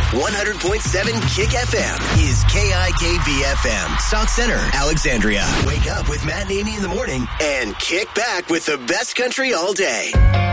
100.7 Kick FM is KIKV FM. Stock Center, Alexandria. Wake up with Matt and Amy in the morning and kick back with the best country all day.